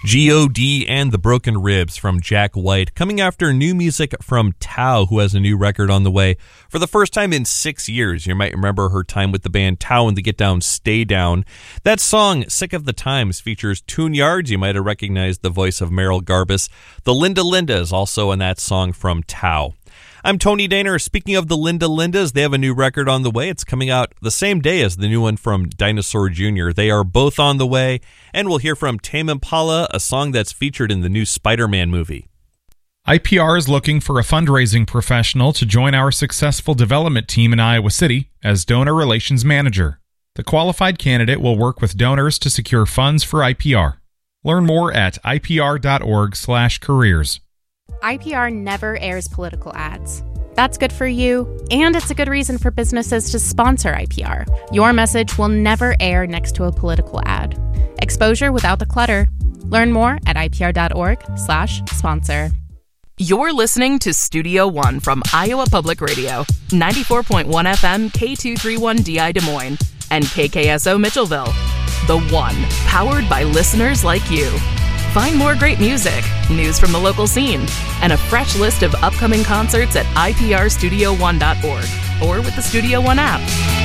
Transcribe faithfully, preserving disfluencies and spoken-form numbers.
G O D and the Broken Ribs from Jack White, coming after new music from Tao, who has a new record on the way for the first time in six years. You might remember her time with the band Tao and the Get Down, Stay Down. That song, Sick of the Times, features Tune Yards. You might have recognized the voice of Meryl Garbus. The Linda Linda is also in that song from Tao. I'm Tony Daner. Speaking of the Linda Lindas, they have a new record on the way. It's coming out the same day as the new one from Dinosaur Junior They are both on the way, and we'll hear from Tame Impala, a song that's featured in the new Spider-Man movie. I P R is looking for a fundraising professional to join our successful development team in Iowa City as donor relations manager. The qualified candidate will work with donors to secure funds for I P R. Learn more at I P R dot org slash careers. I P R never airs political ads. That's good for you, and it's a good reason for businesses to sponsor I P R. Your message will never air next to a political ad. Exposure without the clutter. Learn more at I P R dot org slash sponsor. You're listening to Studio One from Iowa Public Radio, ninety-four point one F M K two thirty-one D I Des Moines, and K K S O Mitchellville. The One, powered by listeners like you. Find more great music, news from the local scene, and a fresh list of upcoming concerts at I P R studio one dot org or with the Studio One app.